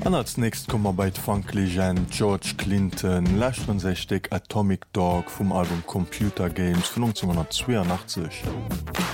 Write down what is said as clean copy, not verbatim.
An als nächst kommmer bei d'Funklegend George Clinton lächten sechtig Atomic Dog vum Album Computer Games vun 1982.